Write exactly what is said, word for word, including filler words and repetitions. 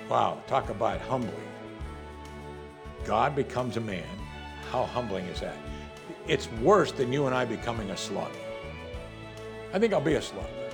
Wow, talk about humbling. God becomes a man. How humbling is that? It's worse than you and I becoming a slug. I think I'll be a slug.